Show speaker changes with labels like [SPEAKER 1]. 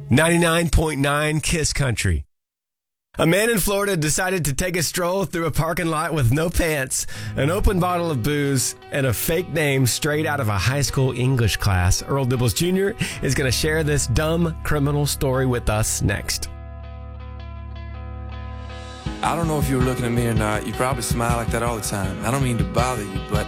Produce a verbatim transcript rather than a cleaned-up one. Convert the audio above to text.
[SPEAKER 1] ninety-nine point nine Kiss Country. A man in Florida decided to take a stroll through a parking lot with no pants, an open bottle of booze, and a fake name straight out of a high school English class. Earl Dibbles Junior is going to share this dumb criminal story with us next.
[SPEAKER 2] I don't know if you were looking at me or not. You probably smile like that all the time. I don't mean to bother you, but